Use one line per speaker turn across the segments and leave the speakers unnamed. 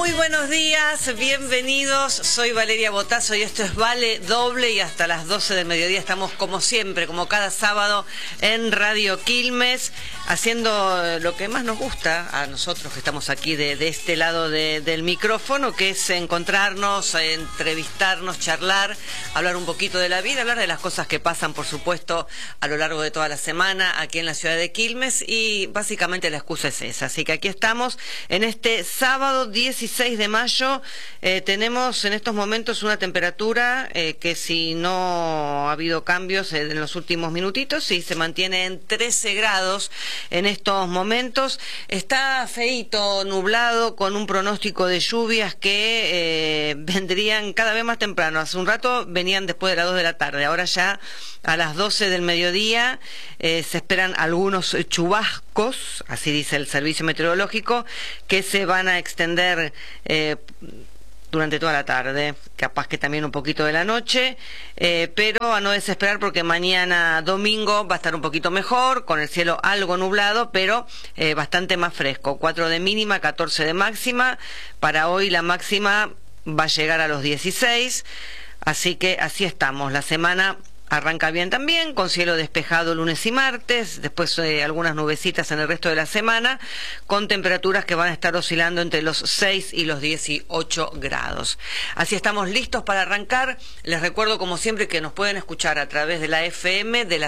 Muy buenos días, bienvenidos. Soy Valeria Botazo y esto es Vale Doble y hasta las 12 del mediodía estamos como siempre, como cada sábado en Radio Quilmes, haciendo lo que más nos gusta a nosotros que estamos aquí de este lado del micrófono, que es encontrarnos, entrevistarnos, charlar, hablar un poquito de la vida, hablar de las cosas que pasan, por supuesto, a lo largo de toda la semana aquí en la ciudad de Quilmes, y básicamente la excusa es esa. Así que aquí estamos en este sábado 16 de mayo. Tenemos en estos momentos una temperatura que, si no ha habido cambios en los últimos minutitos, sí se mantiene en 13 grados en estos momentos. Está feíto, nublado, con un pronóstico de lluvias que vendrían cada vez más temprano. Hace un rato venían después de las 2 de la tarde, ahora ya a las 12 del mediodía se esperan algunos chubascos, así dice el servicio meteorológico, que se van a extender durante toda la tarde, capaz que también un poquito de la noche, pero a no desesperar porque mañana domingo va a estar un poquito mejor, con el cielo algo nublado, pero bastante más fresco, 4 de mínima, 14 de máxima. Para hoy la máxima va a llegar a los 16, así que así estamos. La semana arranca bien también, con cielo despejado lunes y martes, después algunas nubecitas en el resto de la semana, con temperaturas que van a estar oscilando entre los 6 y los 18 grados. Así estamos listos para arrancar. Les recuerdo, como siempre, que nos pueden escuchar a través de la FM de la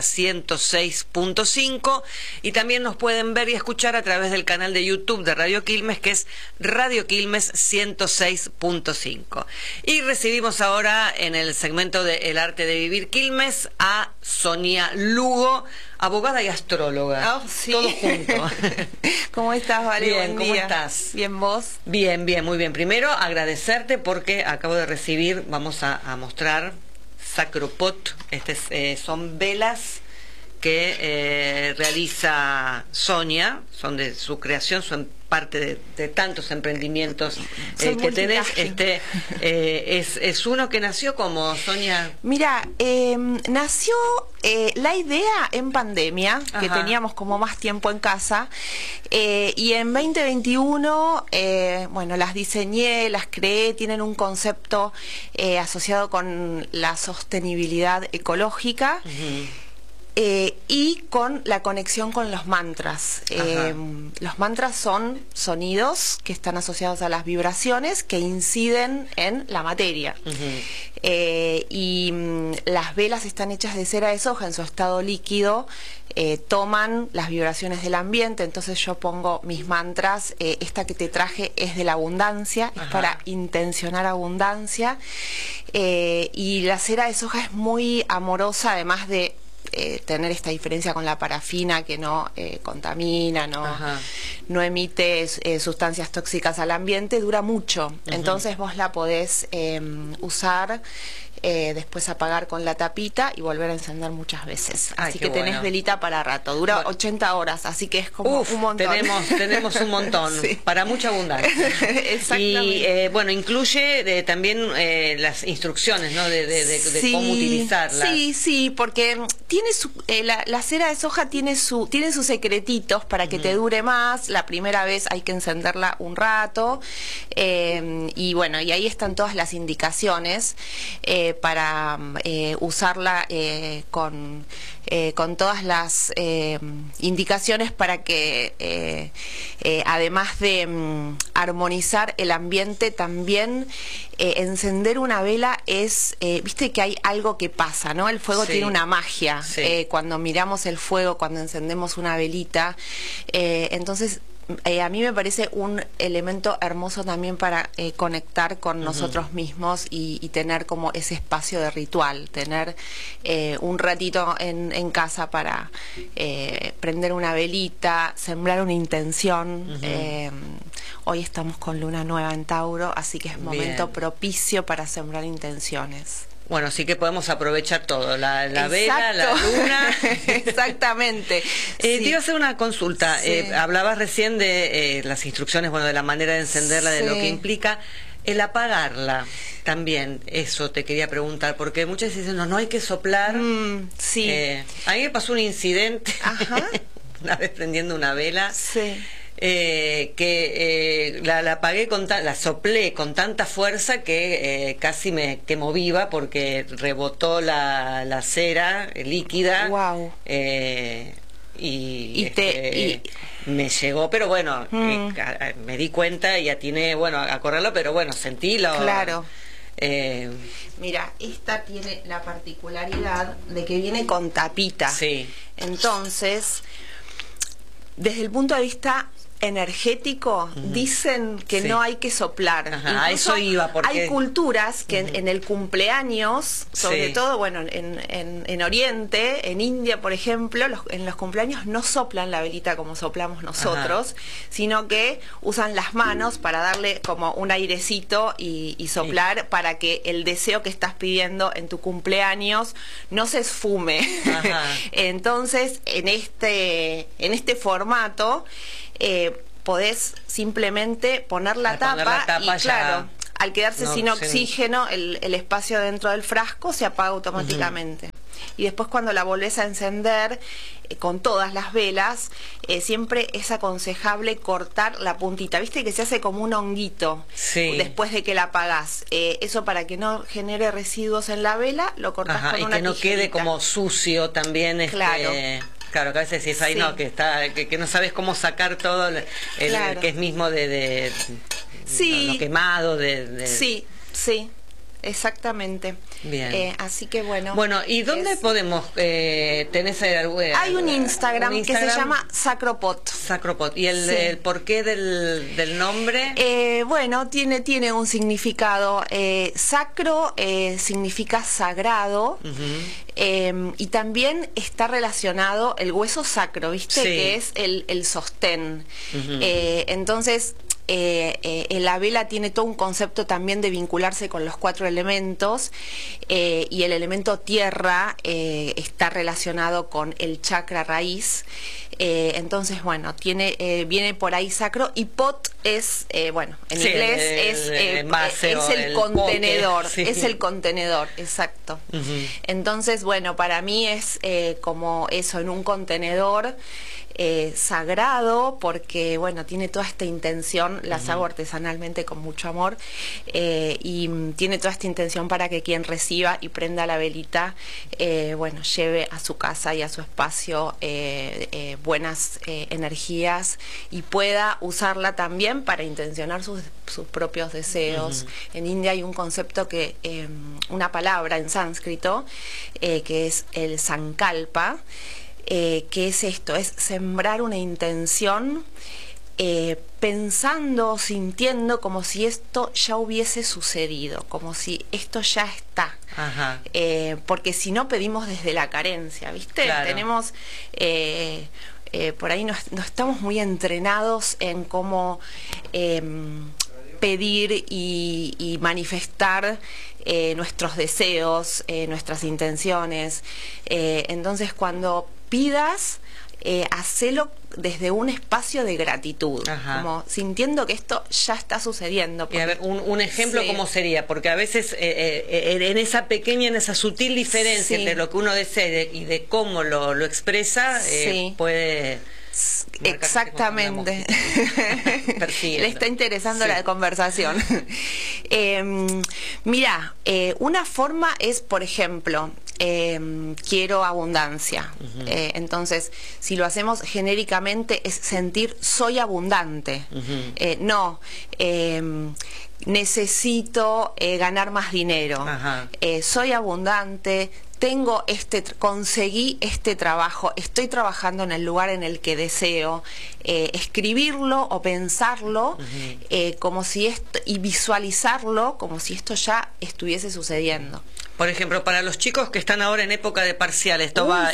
106.5 y también nos pueden ver y escuchar a través del canal de YouTube de Radio Quilmes, que es Radio Quilmes 106.5. Y recibimos ahora en el segmento de El Arte de Vivir Quilmes a Sonia Lugo, abogada y astróloga.
Oh, sí.
Todo junto.
¿Cómo estás, Vale?
Bien,
Buen
¿cómo
día.
estás?
Bien, ¿vos?
Bien, bien, muy bien. Primero, agradecerte porque acabo de recibir, vamos a mostrar, Sacropot. Son velas que realiza Sonia, son de su creación, son parte de tantos emprendimientos que tenés. Es uno que nació como, Sonia.
Mira, nació la idea en pandemia, que teníamos como más tiempo en casa, y en 2021, bueno, las diseñé, las creé, tienen un concepto asociado con la sostenibilidad ecológica. Y con la conexión con los mantras. Los mantras son sonidos que están asociados a las vibraciones que inciden en la materia. Y las velas están hechas de cera de soja en su estado líquido, toman las vibraciones del ambiente. Entonces yo pongo mis mantras. Esta que te traje es de la abundancia, es para intencionar abundancia, y la cera de soja es muy amorosa, además de tener esta diferencia con la parafina, que no contamina, no emite sustancias tóxicas al ambiente, dura mucho. Entonces vos la podés usar, después apagar con la tapita y volver a encender muchas veces. Así que tenés velita para rato. Dura 80 horas, así que es como un montón.
Tenemos un montón, sí, para mucha abundancia.
Exactamente.
Y bueno, incluye también las instrucciones, ¿no? de cómo utilizarla.
Sí, porque tiene la cera de soja tiene sus secretitos para que te dure más. La primera vez hay que encenderla un rato, y bueno, y ahí están todas las indicaciones para usarla con todas las indicaciones para que además de armonizar el ambiente, también encender una vela es, viste que hay algo que pasa, ¿no? El fuego tiene una magia. Cuando miramos el fuego, cuando encendemos una velita, entonces a mí me parece un elemento hermoso también para conectar con nosotros mismos y tener como ese espacio de ritual, tener un ratito en casa para prender una velita, sembrar una intención. Hoy estamos con luna nueva en Tauro, así que es momento propicio para sembrar intenciones.
Bueno, sí que podemos aprovechar todo, la vela, la luna.
Exactamente.
Te iba a hacer una consulta. Hablabas recién de las instrucciones, bueno, de la manera de encenderla, de lo que implica. El apagarla también, eso te quería preguntar, porque muchas veces dicen, no hay que soplar. A mí me pasó un incidente, una vez prendiendo una vela. la apagué la soplé con tanta fuerza que casi me quemó viva porque rebotó la cera líquida.
Wow.
Me llegó, pero bueno, me di cuenta y atiné, bueno, a correrlo, pero bueno, sentí lo...
Claro. Mira, esta tiene la particularidad de que viene con tapita.
Sí.
Entonces, desde el punto de vista energético, dicen que no hay que soplar.
Ajá, eso iba, porque
hay culturas que en el cumpleaños, sobre todo, bueno, en Oriente, en India, por ejemplo, en los cumpleaños no soplan la velita como soplamos nosotros, sino que usan las manos para darle como un airecito y soplar para que el deseo que estás pidiendo en tu cumpleaños no se esfume. Entonces, en este formato, podés simplemente poner la tapa y claro, al quedarse sin oxígeno, el espacio dentro del frasco se apaga automáticamente. Y después cuando la volvés a encender con todas las velas, siempre es aconsejable cortar la puntita. Viste que se hace como un honguito después de que la apagás. Eso para que no genere residuos en la vela, lo cortás con una
tijerita. Y que no quede como sucio también.
Claro.
Claro, que a veces decís, ahí no, que no sabes cómo sacar todo el que es mismo de lo quemado.
Sí, exactamente.
Bien.
Así que bueno.
Bueno, ¿y dónde podemos? ¿Tenés
hay un Instagram que se llama Sacropot.
Sacropot. ¿Y el porqué del nombre?
Bueno, tiene un significado. Sacro significa sagrado. Y también está relacionado el hueso sacro, ¿viste? Que es el sostén. Entonces, la vela tiene todo un concepto también de vincularse con los 4 elementos, y el elemento tierra está relacionado con el chakra raíz. Entonces, bueno, viene por ahí sacro, y pot es, bueno, en inglés es el contenedor, es el contenedor, exacto. Entonces, bueno, para mí es como eso, en un contenedor sagrado, porque bueno, tiene toda esta intención, las hago artesanalmente con mucho amor, y tiene toda esta intención para que quien reciba y prenda la velita, bueno, lleve a su casa y a su espacio buenas energías, y pueda usarla también para intencionar sus propios deseos. En India hay un concepto que, una palabra en sánscrito, que es el sankalpa, que es esto, es sembrar una intención, pensando, sintiendo como si esto ya hubiese sucedido, como si esto ya está. Porque si no, pedimos desde la carencia, ¿viste?
Claro.
Tenemos por ahí no estamos muy entrenados en cómo pedir y manifestar nuestros deseos, nuestras intenciones. Entonces, cuando pidas, hacelo desde un espacio de gratitud, como sintiendo que esto ya está sucediendo.
Y a ver, un ejemplo, ¿cómo sería? Porque a veces en esa sutil diferencia entre lo que uno desea y de cómo lo expresa, puede...
Exactamente. Le está interesando la conversación. Mira, una forma es, por ejemplo, quiero abundancia. Entonces, si lo hacemos genéricamente, es sentir soy abundante. No, necesito ganar más dinero. Soy abundante. Conseguí este trabajo, estoy trabajando en el lugar en el que deseo. Escribirlo o pensarlo como si esto, y visualizarlo como si esto ya estuviese sucediendo.
Por ejemplo, para los chicos que están ahora en época de parcial, esto va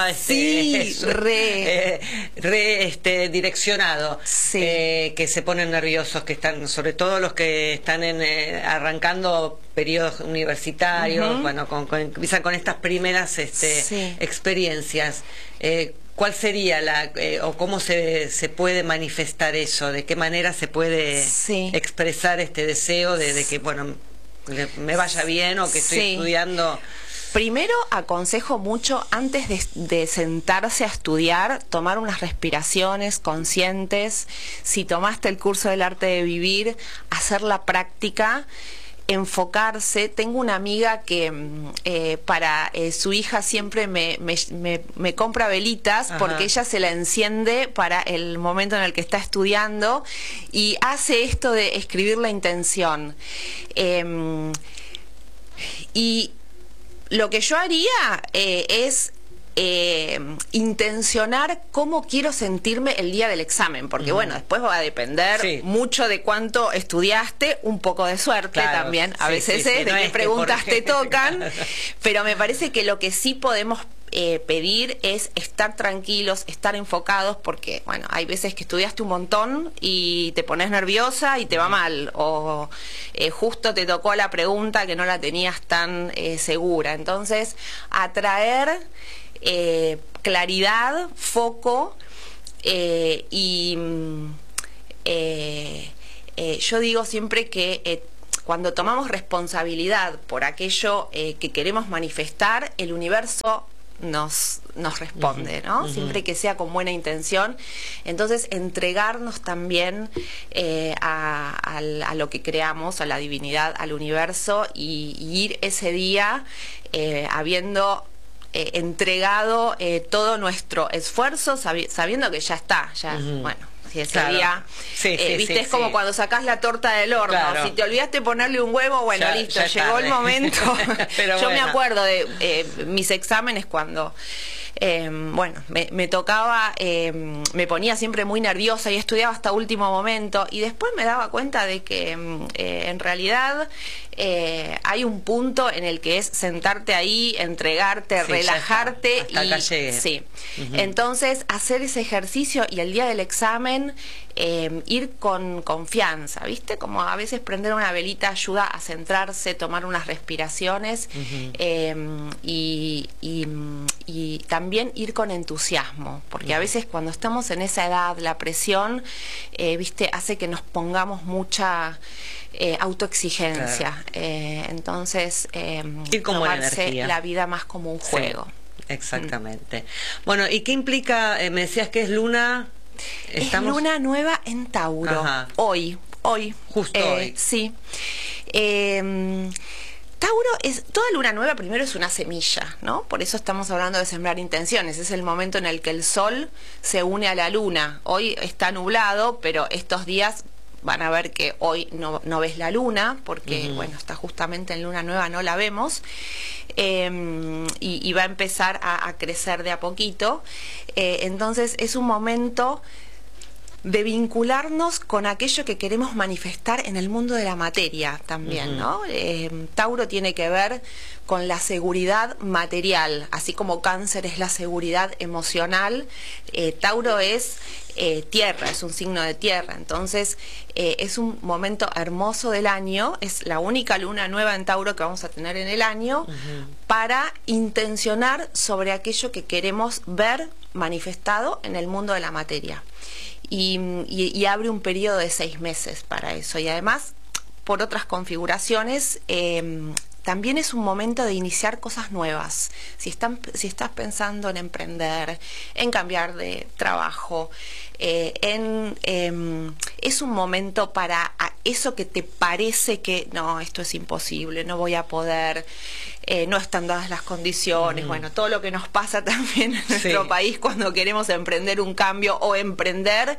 direccionado, que se ponen nerviosos, que están, sobre todo los que están arrancando periodos universitarios, bueno, empiezan con estas primeras experiencias. ¿Cuál sería o cómo se puede manifestar eso? ¿De qué manera se puede expresar este deseo de que, bueno, me vaya bien, o que estoy estudiando?
Primero aconsejo mucho antes de sentarse a estudiar, tomar unas respiraciones conscientes. Si tomaste el curso del arte de vivir, hacer la práctica, enfocarse. Tengo una amiga que para su hija siempre me compra velitas. Ajá. Porque ella se la enciende para el momento en el que está estudiando y hace esto de escribir la intención. Y lo que yo haría es intencionar cómo quiero sentirme el día del examen, porque bueno, después va a depender mucho de cuánto estudiaste, un poco de suerte también, a veces de qué preguntas te tocan, pero me parece que lo que sí podemos pedir es estar tranquilos, estar enfocados, porque bueno, hay veces que estudiaste un montón y te pones nerviosa y te va mal, o justo te tocó la pregunta que no la tenías tan segura. Entonces, atraer claridad, foco, y yo digo siempre que cuando tomamos responsabilidad por aquello que queremos manifestar, el universo nos responde, ¿no? Siempre que sea con buena intención. Entonces, entregarnos también a lo que creamos, a la divinidad, al universo, y ir ese día habiendo entregado todo nuestro esfuerzo, sabiendo que ya está, bueno, si ese día, viste, es como cuando sacás la torta del horno, si te olvidaste ponerle un huevo, bueno, listo, ya llegó el momento. Yo me acuerdo de mis exámenes cuando bueno, me tocaba, me ponía siempre muy nerviosa y estudiaba hasta último momento, y después me daba cuenta de que en realidad hay un punto en el que es sentarte ahí, entregarte, relajarte,
hasta acá llegué.
Entonces hacer ese ejercicio, y el día del examen ir con confianza, ¿viste? Como a veces prender una velita ayuda a centrarse, tomar unas respiraciones, y también ir con entusiasmo, porque a veces cuando estamos en esa edad, la presión, ¿viste? Hace que nos pongamos mucha autoexigencia. Entonces,
ir con buena
tomarse
energía,
la vida más como un juego.
Exactamente. Bueno, ¿y qué implica? Me decías que es luna...
Es luna nueva en Tauro. Hoy.
Justo hoy.
Sí. Tauro toda luna nueva primero es una semilla, ¿no? Por eso estamos hablando de sembrar intenciones. Es el momento en el que el sol se une a la luna. Hoy está nublado, pero estos días van a ver que hoy no ves la luna, porque bueno, está justamente en luna nueva, no la vemos, y va a empezar a crecer de a poquito. Entonces es un momento de vincularnos con aquello que queremos manifestar en el mundo de la materia también, ¿no? Tauro tiene que ver con la seguridad material, así como Cáncer es la seguridad emocional. Tauro es tierra, es un signo de tierra. Entonces es un momento hermoso del año, es la única luna nueva en Tauro que vamos a tener en el año, para intencionar sobre aquello que queremos ver manifestado en el mundo de la materia. Y abre un periodo de 6 meses para eso, y además por otras configuraciones también es un momento de iniciar cosas nuevas. Si estás pensando en emprender, en cambiar de trabajo, es un momento para eso que te parece que no, esto es imposible, no voy a poder, no están dadas las condiciones, bueno, todo lo que nos pasa también en nuestro país cuando queremos emprender un cambio o emprender,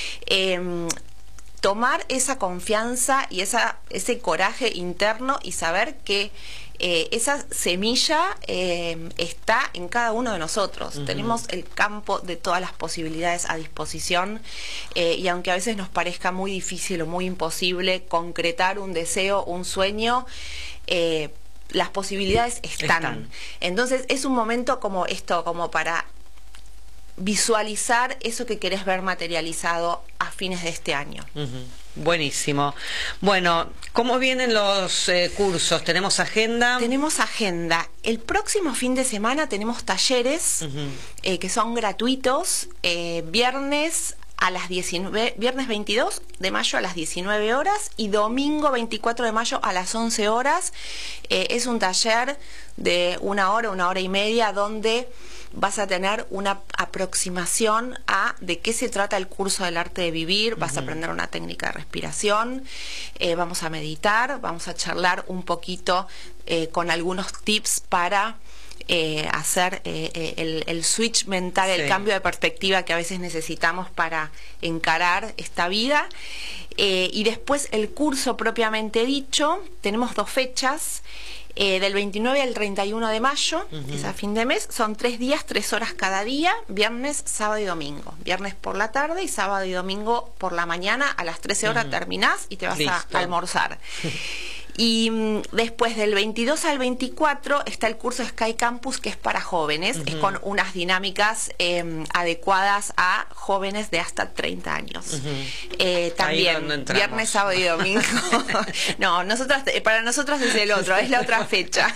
tomar esa confianza y ese coraje interno, y saber que esa semilla está en cada uno de nosotros. Tenemos el campo de todas las posibilidades a disposición, y aunque a veces nos parezca muy difícil o muy imposible concretar un deseo, un sueño, las posibilidades están. Entonces es un momento como esto, como para visualizar eso que querés ver materializado a fines de este año.
Buenísimo. Bueno, ¿cómo vienen los cursos? ¿Tenemos agenda?
Tenemos agenda. El próximo fin de semana tenemos talleres que son gratuitos, viernes a las 19, viernes 22 de mayo a las 19 horas y domingo 24 de mayo a las 11 horas. Es un taller de una hora y media, donde vas a tener una aproximación a de qué se trata el curso del arte de vivir. Vas a aprender una técnica de respiración, vamos a meditar, vamos a charlar un poquito con algunos tips para hacer el switch mental, el cambio de perspectiva que a veces necesitamos para encarar esta vida. Y después el curso propiamente dicho, tenemos 2 fechas. Del 29 al 31 de mayo, es a fin de mes, son 3 días, 3 horas cada día, viernes, sábado y domingo. Viernes por la tarde y sábado y domingo por la mañana, a las 13 horas terminás y te vas a almorzar. Y después del 22 al 24 está el curso Sky Campus, que es para jóvenes, es con unas dinámicas adecuadas a jóvenes de hasta 30 años. También viernes, sábado y domingo. No, para nosotros es el otro, es la otra fecha.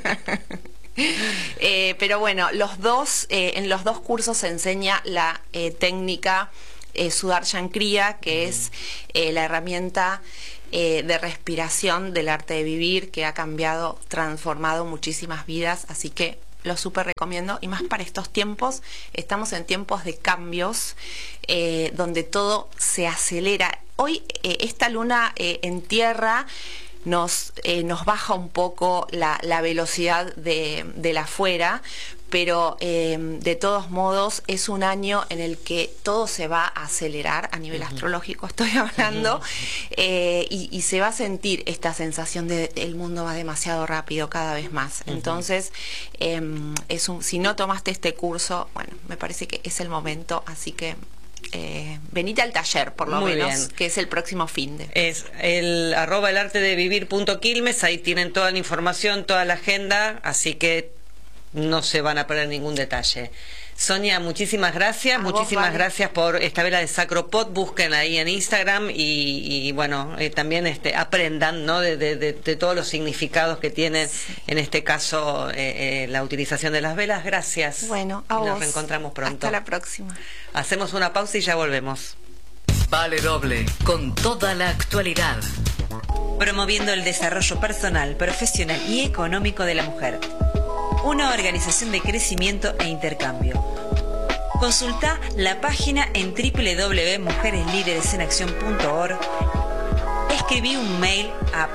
Pero bueno, en los dos cursos se enseña la técnica Sudarshan Kriya, que es la herramienta de respiración del arte de vivir, que ha cambiado, transformado muchísimas vidas, así que lo súper recomiendo, y más para estos tiempos. Estamos en tiempos de cambios, donde todo se acelera. Hoy esta luna en tierra nos baja un poco la velocidad de la afuera, pero de todos modos es un año en el que todo se va a acelerar a nivel astrológico, estoy hablando, y se va a sentir esta sensación de el mundo va demasiado rápido cada vez más. Entonces, si no tomaste este curso, bueno, me parece que es el momento, así que venite al taller, por lo menos, que es el próximo finde. Es
el @elartedevivir.quilmes, ahí tienen toda la información, toda la agenda, así que no se van a perder ningún detalle. Sonia, muchísimas gracias, gracias por esta vela de Sacropod. Busquen ahí en Instagram y bueno, también aprendan, ¿no?, de todos los significados que tienen, en este caso, la utilización de las velas. Gracias.
Bueno,
nos reencontramos pronto.
Hasta la próxima.
Hacemos una pausa y ya volvemos.
Vale Doble, con toda la actualidad.
Promoviendo el desarrollo personal, profesional y económico de la mujer. Una organización de crecimiento e intercambio. Consulta la página en www.mujereslideresenaccion.org. Escribí un mail a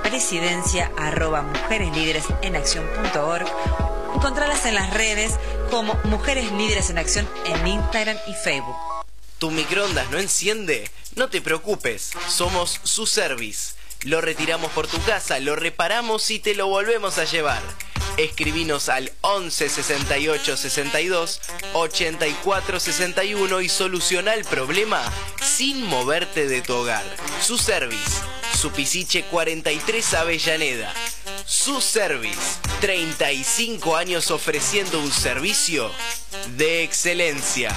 presidencia@mujereslideresenaccion.org. Encontralas en las redes como Mujeres Líderes en Acción en Instagram y Facebook.
¿Tu microondas no enciende? No te preocupes, somos su service. Lo retiramos por tu casa, lo reparamos y te lo volvemos a llevar. Escribinos al 11 68 62 84 61 y soluciona el problema sin moverte de tu hogar. Su service, Supisiche 43 Avellaneda. Su service, 35 años ofreciendo un servicio de excelencia.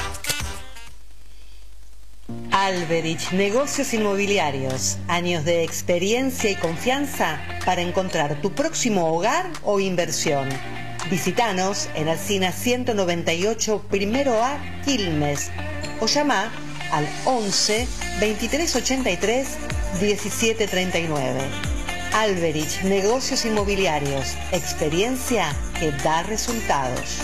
Alberich Negocios Inmobiliarios. Años de experiencia y confianza para encontrar tu próximo hogar o inversión. Visítanos en Alsina 198 Primero A, Quilmes, o llama al 11 23 83 17 39. Alberich Negocios Inmobiliarios. Experiencia que da resultados.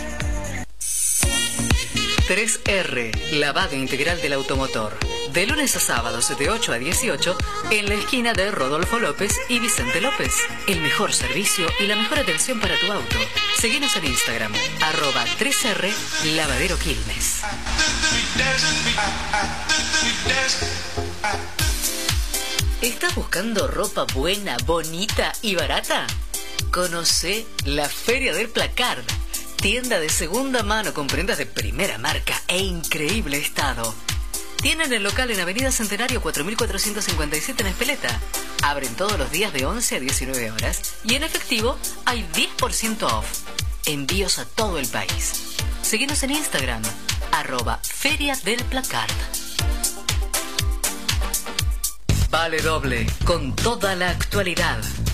3R, lavado integral del automotor. De lunes a sábados de 8 a 18 en la esquina de Rodolfo López y Vicente López. El mejor servicio y la mejor atención para tu auto. Seguinos en Instagram, @3R Lavadero Quilmes. ¿Estás buscando ropa buena, bonita y barata? Conoce la Feria del Placard. Tienda de segunda mano con prendas de primera marca e increíble estado. Tienen el local en Avenida Centenario 4457 en Espeleta. Abren todos los días de 11 a 19 horas y en efectivo hay 10% off. Envíos a todo el país. Seguinos en Instagram, @Feria del Placard. Vale Doble, con toda la actualidad.